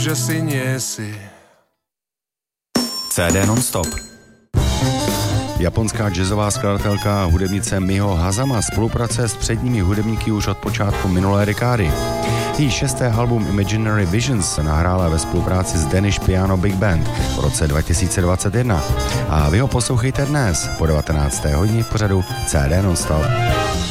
že si nie si. CD non-stop. Japonská jazzová skladatelka a hudebnice Miho Hazama spolupracuje s předními hudebníky už od počátku minulé dekády. Její 6. album Imaginary Visions se nahrála ve spolupráci s Danish Piano Big Band v roce 2021. A vy ho poslouchejte dnes po 19. hodině v pořadu CD non-stop.